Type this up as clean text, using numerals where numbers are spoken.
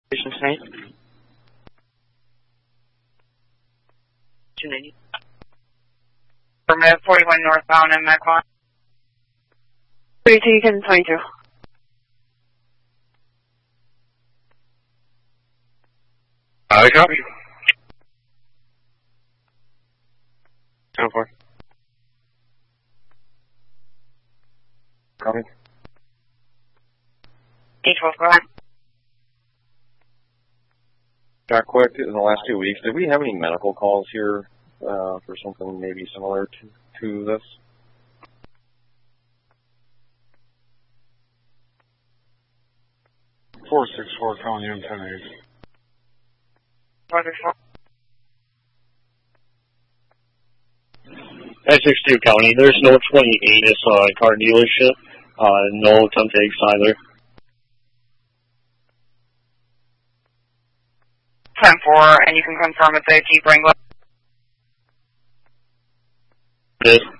Patient's name? 290. Permit 41 northbound and Macon. 32, you can 22. I copy. 10-4. Copy. 812, go ahead. Got quick, in the last 2 weeks, did we have any medical calls here for something maybe similar to this? .464 calling you in 10-8. 464. S62 County, there's no 28 car dealership, no Tempex either. 10-4, and you can confirm it's a Jeep Wrangler. It is.